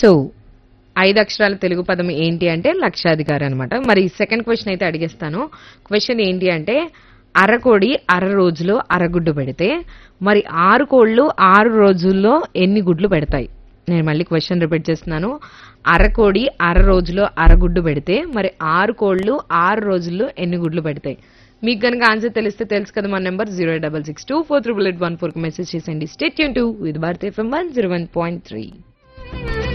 So 5 అక్షరాల తెలుగు పదం ఏంటి అంటే లక్షాధికారి అనమాట. మరి సెకండ్ క్వశ్చన్ అయితే అడిగేస్తాను. క్వశ్చన్ ఏంటి అంటే అరకోడి అర రోజులో అరగుడ్డు పెడితే మరి 6 కోళ్లు 6 రోజుల్లో ఎన్ని గుడ్లు పెడతాయి? నేను మళ్ళీ క్వశ్చన్ రిపీట్ చేస్తున్నాను. అరకోడి అర రోజులో అరగుడ్డు పెడితే మరి 6 కోళ్లు 6 రోజుల్లో ఎన్ని గుడ్లు పెడతాయి? మీకు కనుక ఆన్సర్ తెలిస్తే తెలుసు కదా, మన నెంబర్ 08662488114 కు మెసేజ్ చేసేయండి. Stay tune to with Bharati FM 101.3.